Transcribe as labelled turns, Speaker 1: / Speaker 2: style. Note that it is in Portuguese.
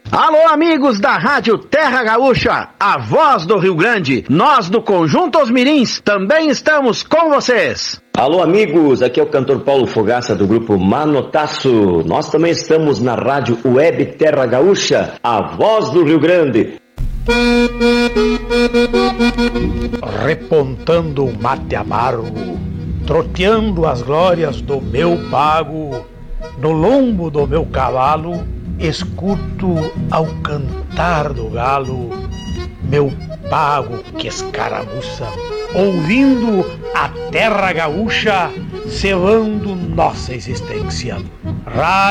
Speaker 1: Alô, amigos da Rádio Terra Gaúcha, a voz do Rio Grande. Nós do Conjunto Os Mirins também estamos com vocês.
Speaker 2: Alô, amigos, aqui é o cantor Paulo Fogaça do grupo Manotaço. Nós também estamos na Rádio Web Terra Gaúcha, a voz do Rio Grande.
Speaker 3: Repontando o mate amargo, troteando as glórias do meu pago, no lombo do meu cavalo, escuto ao cantar do galo, meu pago que escaramuça, ouvindo a terra gaúcha, cevando nossa existência.